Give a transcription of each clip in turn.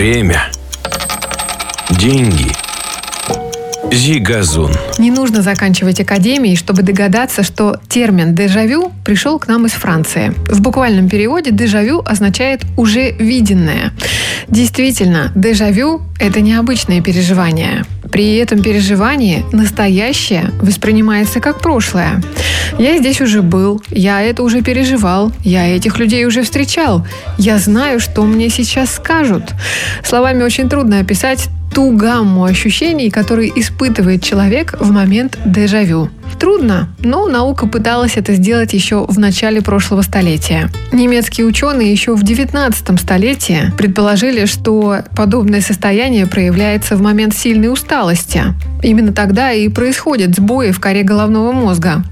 Время. Деньги. Зигазун. Не нужно заканчивать академией, чтобы догадаться, что термин «дежавю» пришел к нам из Франции. В буквальном переводе «дежавю» означает «уже виденное». Действительно, дежавю – это необычное переживание. При этом переживании настоящее воспринимается как прошлое. Я здесь уже был, я это уже переживал, я этих людей уже встречал, я знаю, что мне сейчас скажут. Словами очень трудно описать ту гамму ощущений, которые испытывает человек в момент дежавю. Трудно, но наука пыталась это сделать еще в начале прошлого столетия. Немецкие ученые еще в 19 столетии предположили, что подобное состояние проявляется в момент сильной усталости. Именно тогда и происходят сбои в коре головного мозга.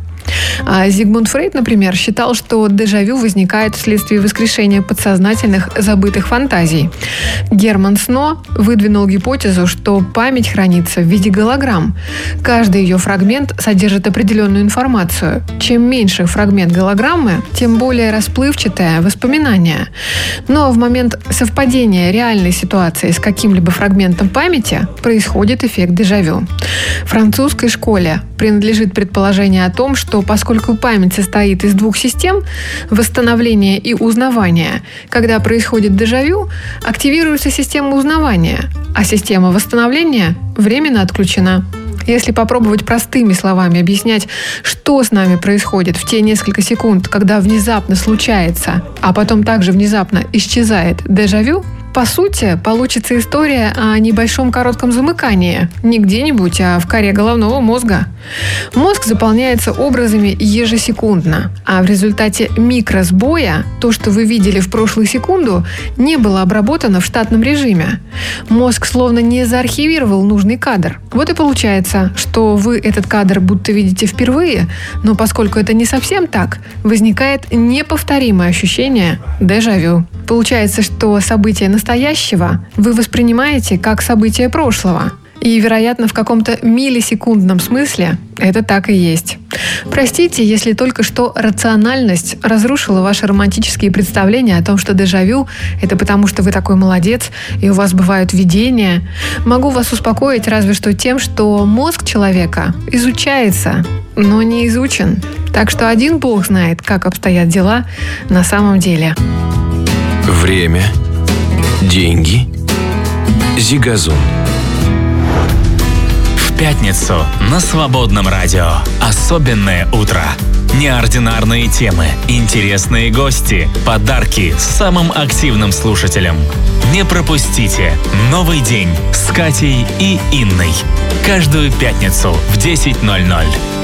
А Зигмунд Фрейд, например, считал, что дежавю возникает вследствие воскрешения подсознательных забытых фантазий. Герман Сно выдвинул гипотезу, что память хранится в виде голограмм. Каждый ее фрагмент содержит определенную информацию. Чем меньше фрагмент голограммы, тем более расплывчатое воспоминание. Но в момент совпадения реальной ситуации с каким-либо фрагментом памяти происходит эффект дежавю. Французской школе принадлежит предположение о том, что поскольку память состоит из двух систем – восстановления и узнавания, когда происходит дежавю, активируется система узнавания, а система восстановления временно отключена. Если попробовать простыми словами объяснять, что с нами происходит в те несколько секунд, когда внезапно случается, а потом также внезапно исчезает дежавю, по сути, получится история о небольшом коротком замыкании. Не где-нибудь, а в коре головного мозга. Мозг заполняется образами ежесекундно, а в результате микросбоя то, что вы видели в прошлую секунду, не было обработано в штатном режиме. Мозг словно не заархивировал нужный кадр. Вот и получается, что вы этот кадр будто видите впервые, но поскольку это не совсем так, возникает неповторимое ощущение дежавю. Получается, что события настоящего вы воспринимаете как события прошлого. И, вероятно, в каком-то миллисекундном смысле это так и есть. Простите, если только что рациональность разрушила ваши романтические представления о том, что дежавю – это потому, что вы такой молодец, и у вас бывают видения. Могу вас успокоить разве что тем, что мозг человека изучается, но не изучен. Так что один Бог знает, как обстоят дела на самом деле. Время. Деньги. Зигазун. В пятницу на Свободном радио. Особенное утро. Неординарные темы, интересные гости, подарки самым активным слушателям. Не пропустите «Новый день» с Катей и Инной. Каждую пятницу в 10:00.